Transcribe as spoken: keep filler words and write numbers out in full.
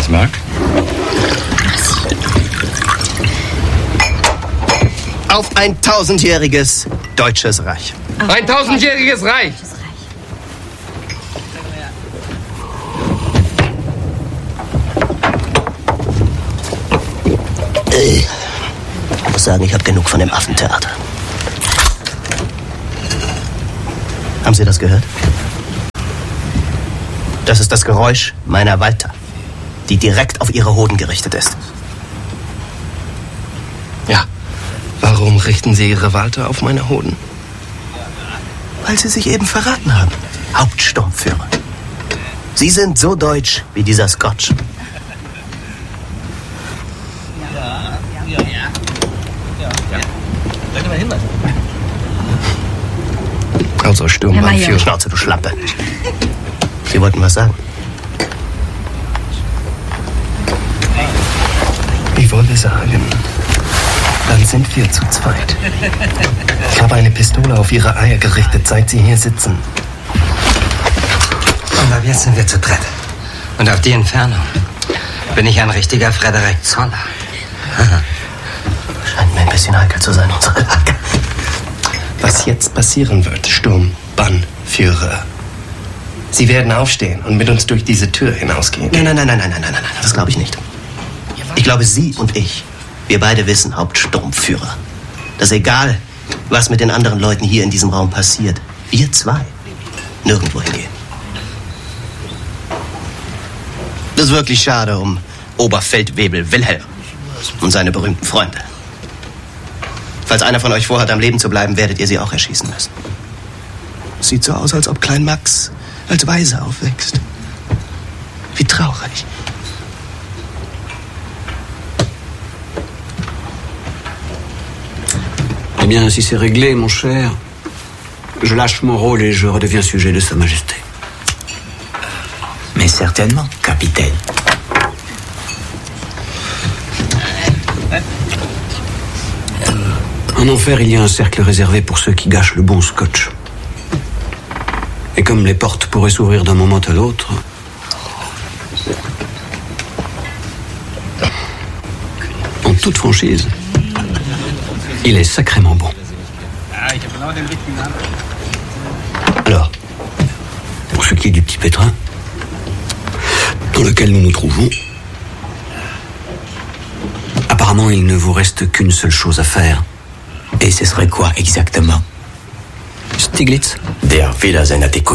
Was, Marc? Auf ein tausendjähriges deutsches Reich. Ach, ein tausendjähriges Reich. Ich muss sagen, ich habe genug von dem Affentheater. Haben Sie das gehört? Das ist das Geräusch meiner Walter, die direkt auf Ihre Hoden gerichtet ist. Ja. Warum richten Sie Ihre Walter auf meine Hoden? Weil Sie sich eben verraten haben. Hauptsturmführer. Sie sind so deutsch wie dieser Scotch. Ja, ja, ja. Ja, ja. Sollte mal hin, Mann. Also Sturmbannführer. Schnauze, du Schlampe. Sie wollten was sagen? Ich wollte sagen, dann sind wir zu zweit. Ich habe eine Pistole auf Ihre Eier gerichtet, seit Sie hier sitzen. Und ab jetzt sind wir zu dritt. Und auf die Entfernung bin ich ein richtiger Frederik Zoller. Scheint mir ein bisschen heikel zu sein, unsere Lage. Was jetzt passieren wird, Sturmbannführer. Sie werden aufstehen und mit uns durch diese Tür hinausgehen. Nein, nein, nein, nein, nein, nein, nein, nein, das glaube ich nicht. Ich glaube, Sie und ich, wir beide wissen, Hauptsturmführer, dass egal, was mit den anderen Leuten hier in diesem Raum passiert, wir zwei nirgendwo hingehen. Das ist wirklich schade um Oberfeldwebel Wilhelm und seine berühmten Freunde. Falls einer von euch vorhat, am Leben zu bleiben, werdet ihr sie auch erschießen müssen. Sieht so aus, als ob Klein Max als Waise aufwächst. Wie traurig. Eh bien, si c'est réglé, mon cher, je lâche mon rôle et je redeviens sujet de Sa Majesté. Mais certainement, capitaine. En enfer, il y a un cercle réservé pour ceux qui gâchent le bon scotch. Et comme les portes pourraient s'ouvrir d'un moment à l'autre... En toute franchise, il est sacrément bon. Alors, pour ce qui est du petit pétrin, dans lequel nous nous trouvons, apparemment, il ne vous reste qu'une seule chose à faire. Et ce serait quoi exactement? Stiglitz. Der Wiedersehen, der Kuh.